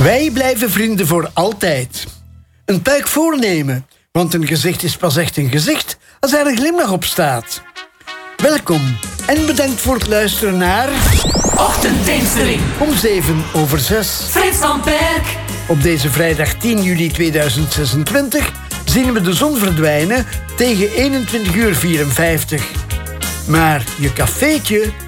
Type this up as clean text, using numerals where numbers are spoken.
Wij blijven vrienden voor altijd. Een puik voornemen, want een gezicht is pas echt een gezicht als er een glimlach op staat. Welkom en bedankt voor het luisteren naar... Ochtendtintering. Om 6:07. Frits van Perk. Op deze vrijdag 10 juli 2026 zien we de zon verdwijnen tegen 21:54. Maar je cafeetje